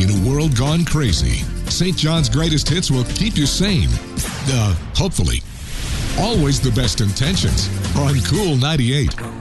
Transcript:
In a world gone crazy, St. John's greatest hits will keep you sane. Hopefully. Always the best intentions on Cool 98.